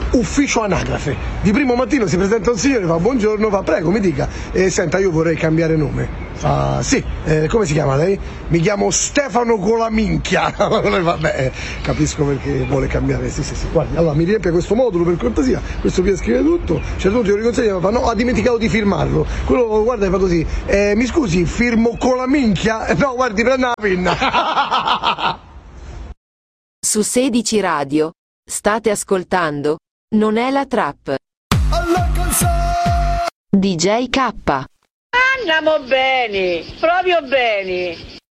ufficio anagrafe. Di primo mattino si presenta un signore, fa buongiorno, fa prego mi dica, senta io vorrei cambiare nome. Fa sì, come si chiama lei? Mi chiamo Stefano Colaminchia. Vabbè, capisco perché vuole cambiare, sì, guardi, allora mi riempie questo modulo per cortesia, questo qui scrive tutto, c'è tutto, io riconsegno, fa no, ha dimenticato di firmarlo, quello guarda fa così, mi scusi, firmo Colaminchia? No, guardi, prenda la penna. Su 16 Radio. State ascoltando Non è la trap. DJ K. Andiamo bene, proprio bene.